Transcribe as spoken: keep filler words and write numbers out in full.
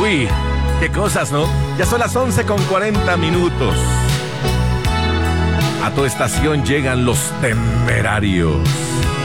Uy, qué cosas, ¿no? Ya son las once con cuarenta minutos. A tu estación llegan los temerarios.